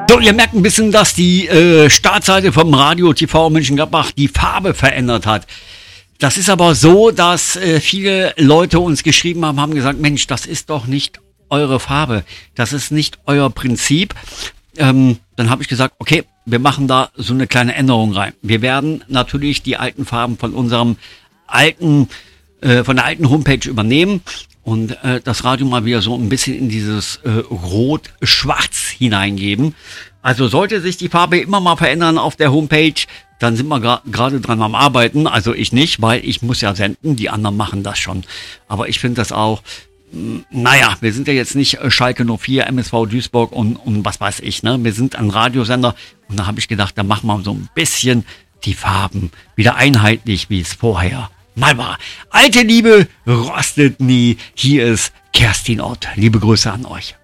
So, ihr merkt ein bisschen, dass die Startseite vom Radio TV Mönchengladbach die Farbe verändert hat. Das ist aber so, dass viele Leute uns geschrieben haben gesagt, Mensch, das ist doch nicht eure Farbe, das ist nicht euer Prinzip. Dann habe ich gesagt, okay, wir machen da so eine kleine Änderung rein. Wir werden natürlich die alten Farben von unserem von der alten Homepage übernehmen und das Radio mal wieder so ein bisschen in dieses Rot-Schwarz hineingeben. Also sollte sich die Farbe immer mal verändern auf der Homepage, dann sind wir gerade dran am Arbeiten. Also ich nicht, weil ich muss ja senden, die anderen machen das schon. Aber ich finde das auch, naja, wir sind ja jetzt nicht Schalke 04, MSV Duisburg und was weiß ich, ne? Wir sind ein Radiosender und da habe ich gedacht, da machen wir so ein bisschen die Farben wieder einheitlich, wie es vorher mal war. Alte Liebe rostet nie. Hier ist Kerstin Ott. Liebe Grüße an euch.